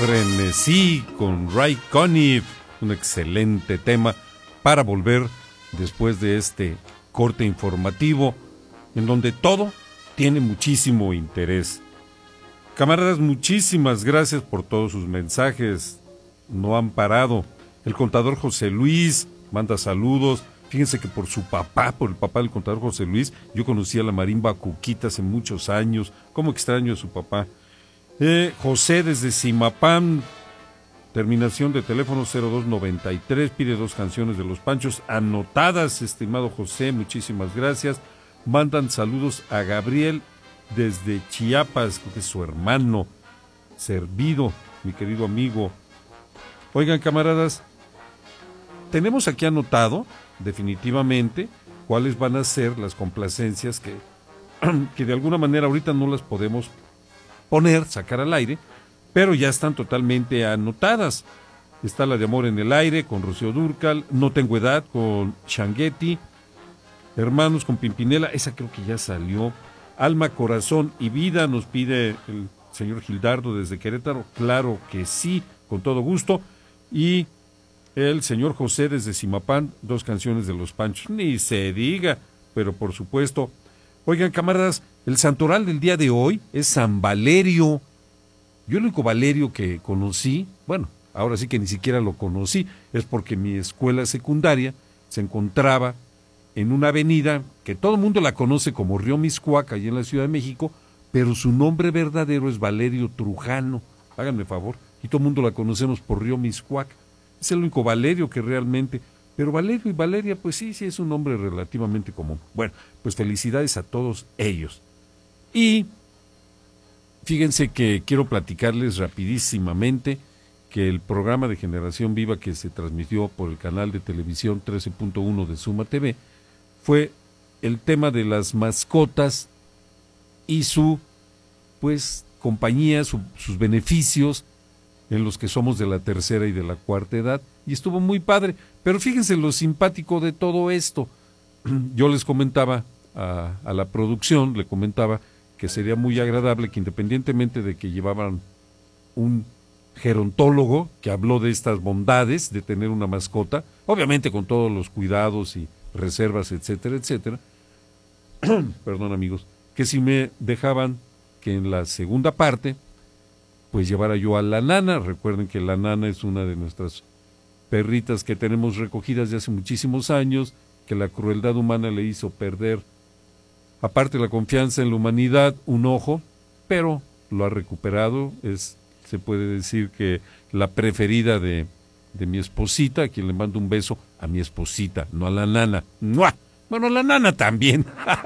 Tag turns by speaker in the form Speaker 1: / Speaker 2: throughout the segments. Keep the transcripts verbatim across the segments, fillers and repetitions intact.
Speaker 1: Frenesí con Ray Conniff, un excelente tema para volver después de este corte informativo en donde todo tiene muchísimo interés. Camaradas, muchísimas gracias por todos sus mensajes, no han parado. El contador José Luis manda saludos. Fíjense que por su papá, por el papá del contador José Luis, yo conocí a la marimba Cuquita hace muchos años. Cómo extraño a su papá. Eh, José desde Simapán, terminación de teléfono cero dos noventa y tres, pide dos canciones de Los Panchos anotadas, estimado José, muchísimas gracias. Mandan saludos a Gabriel desde Chiapas, que es su hermano, servido, mi querido amigo. Oigan, camaradas, tenemos aquí anotado definitivamente cuáles van a ser las complacencias que, que de alguna manera ahorita no las podemos poner, sacar al aire, pero ya están totalmente anotadas. Está la de Amor en el Aire con Rocío Dúrcal, No Tengo Edad con Changuetti, Hermanos con Pimpinela, esa creo que ya salió. Alma, Corazón y Vida nos pide el señor Gildardo desde Querétaro, claro que sí, con todo gusto. Y el señor José desde Simapán, dos canciones de Los Panchos, ni se diga, pero por supuesto. Oigan, camaradas, el santoral del día de hoy es San Valerio. Yo el único Valerio que conocí, bueno, ahora sí que ni siquiera lo conocí, es porque mi escuela secundaria se encontraba en una avenida que todo el mundo la conoce como Río Miscuac, allí en la Ciudad de México, pero su nombre verdadero es Valerio Trujano, háganme favor, y todo el mundo la conocemos por Río Miscuac. Es el único Valerio que realmente, pero Valerio y Valeria, pues sí, sí es un nombre relativamente común. Bueno, pues felicidades a todos ellos. Y fíjense que quiero platicarles rapidísimamente que el programa de Generación Viva que se transmitió por el canal de televisión trece punto uno de Suma T V fue el tema de las mascotas y su, pues, compañía, su, sus beneficios en los que somos de la tercera y de la cuarta edad, y estuvo muy padre. Pero fíjense lo simpático de todo esto. Yo les comentaba a, a la producción, le comentaba que sería muy agradable que independientemente de que llevaban un gerontólogo que habló de estas bondades de tener una mascota, obviamente con todos los cuidados y reservas, etcétera, etcétera, perdón amigos, que si me dejaban que en la segunda parte pues llevara yo a la nana. Recuerden que la nana es una de nuestras perritas que tenemos recogidas de hace muchísimos años, que la crueldad humana le hizo perder, aparte de la confianza en la humanidad, un ojo, pero lo ha recuperado. Es, se puede decir que la preferida de, de mi esposita, a quien le mando un beso, a mi esposita, no a la nana. ¡Mua! Bueno, la nana también.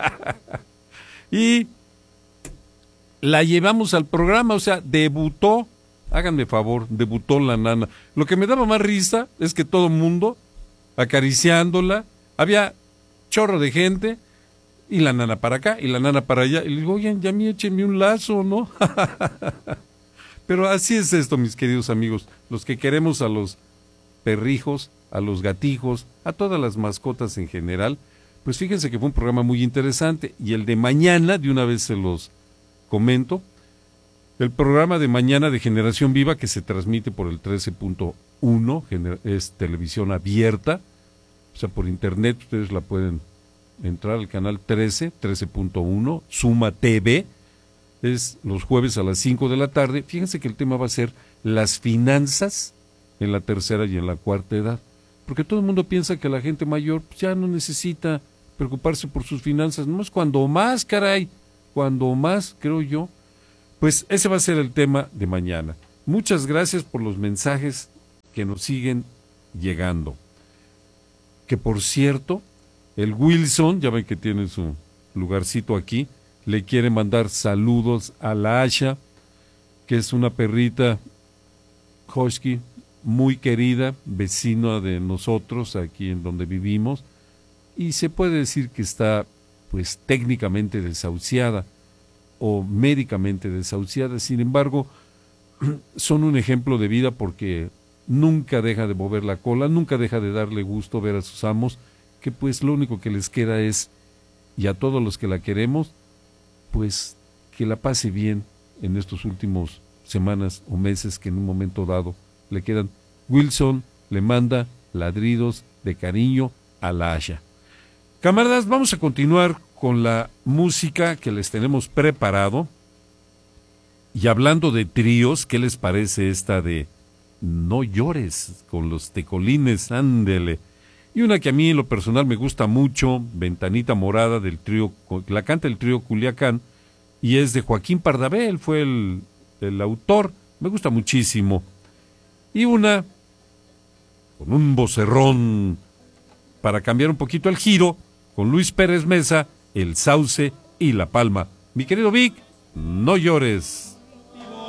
Speaker 1: Y la llevamos al programa, o sea, debutó, háganme favor, debutó la nana. Lo que me daba más risa es que todo el mundo acariciándola, había chorro de gente, y la nana para acá, y la nana para allá, y le digo, oigan, ya me échenme un lazo, ¿no? Pero así es esto, mis queridos amigos, los que queremos a los perrijos, a los gatijos, a todas las mascotas en general, pues fíjense que fue un programa muy interesante. Y el de mañana, de una vez se los comento, el programa de mañana de Generación Viva, que se transmite por el trece punto uno, es televisión abierta, o sea, por internet ustedes la pueden entrar al canal trece, trece punto uno, Suma T V, es los jueves a las cinco de la tarde. Fíjense que el tema va a ser las finanzas en la tercera y en la cuarta edad, porque todo el mundo piensa que la gente mayor pues, ya no necesita preocuparse por sus finanzas, no es cuando más, caray, cuando más, creo yo. Pues ese va a ser el tema de mañana. Muchas gracias por los mensajes que nos siguen llegando. Que por cierto, el Wilson, ya ven que tiene su lugarcito aquí, le quiere mandar saludos a la Asha, que es una perrita husky muy querida, vecina de nosotros aquí en donde vivimos, y se puede decir que está pues técnicamente desahuciada o médicamente desahuciada. Sin embargo, son un ejemplo de vida porque nunca deja de mover la cola, nunca deja de darle gusto ver a sus amos, que pues lo único que les queda es, y a todos los que la queremos, pues que la pase bien en estos últimos semanas o meses que en un momento dado le quedan. Wilson le manda ladridos de cariño a la Asha. Camaradas, vamos a continuar con la música que les tenemos preparado. Y hablando de tríos, ¿qué les parece esta de No llores con los Tecolines? Ándele. Y una que a mí en lo personal me gusta mucho, Ventanita Morada, del trío, la canta el trío Culiacán, y es de Joaquín Pardavé, fue el, el autor, me gusta muchísimo. Y una, con un vocerrón, para cambiar un poquito el giro, con Luis Pérez Mesa, El Sauce y La Palma. Mi querido Vic, no llores.